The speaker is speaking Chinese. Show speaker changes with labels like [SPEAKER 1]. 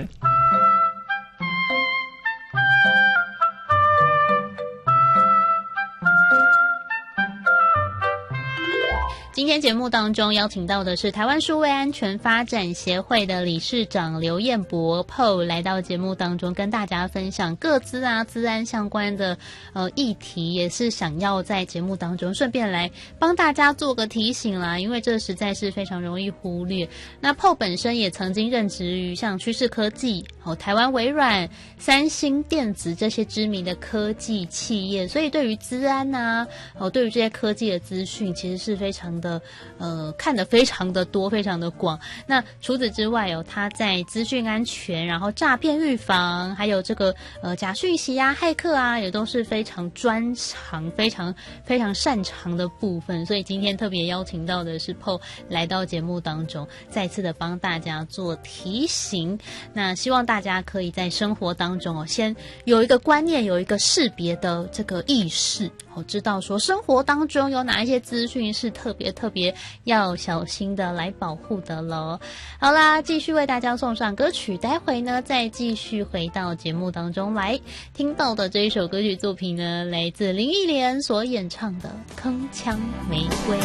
[SPEAKER 1] Sure。
[SPEAKER 2] 今天节目当中邀请到的是台湾数位安全发展协会的理事长刘彦博 Paul 来到节目当中跟大家分享个资啊资安相关的议题，也是想要在节目当中顺便来帮大家做个提醒啦，因为这实在是非常容易忽略。那 Paul 本身也曾经任职于像趋势科技、台湾微软、三星电子这些知名的科技企业，所以对于资安啊对于这些科技的资讯其实是非常的看得非常的多，非常的广。那除此之外他在资讯安全，然后诈骗预防，还有这个假讯息啊、骇客啊，也都是非常专长、非常非常擅长的部分。所以今天特别邀请到的是 Paul 来到节目当中，再次的帮大家做提醒。那希望大家可以在生活当中先有一个观念，有一个识别的这个意识，知道说生活当中有哪一些资讯是特别要小心的来保护的咯。好啦，继续为大家送上歌曲，待会呢再继续回到节目当中来。听到的这一首歌曲作品呢，来自林忆莲所演唱的《铿锵玫瑰》。